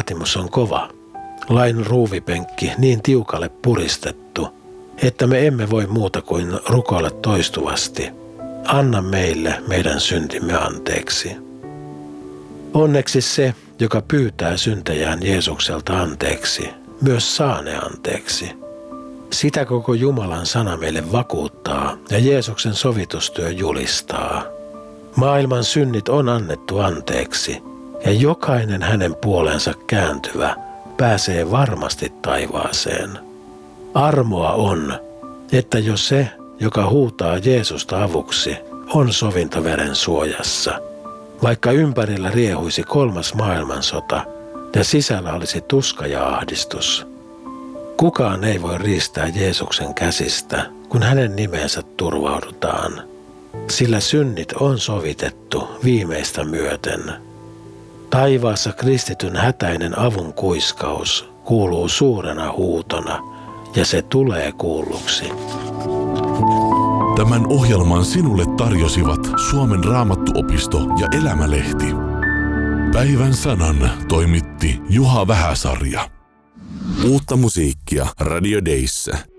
vaatimus on kova. Lain ruuvipenkki niin tiukalle puristettu, että me emme voi muuta kuin rukoilla toistuvasti. Anna meille meidän syntimme anteeksi. Onneksi se, joka pyytää syntejään Jeesukselta anteeksi, myös saa ne anteeksi. Sitä koko Jumalan sana meille vakuuttaa ja Jeesuksen sovitustyö julistaa. Maailman synnit on annettu anteeksi ja jokainen hänen puoleensa kääntyvä pääsee varmasti taivaaseen. Armoa on, että jo se, joka huutaa Jeesusta avuksi, on sovintoveren suojassa. Vaikka ympärillä riehuisi 3. maailmansota ja sisällä olisi tuska ja ahdistus. Kukaan ei voi riistää Jeesuksen käsistä, kun hänen nimeensä turvaudutaan, sillä synnit on sovitettu viimeistä myöten. Taivaassa kristityn hätäinen avun kuiskaus kuuluu suurena huutona, ja se tulee kuulluksi. Tämän ohjelman sinulle tarjosivat Suomen Raamattuopisto ja Elämälehti. Päivän sanan toimitti Juha Vähäsarja. Uutta musiikkia Radio Dayssä.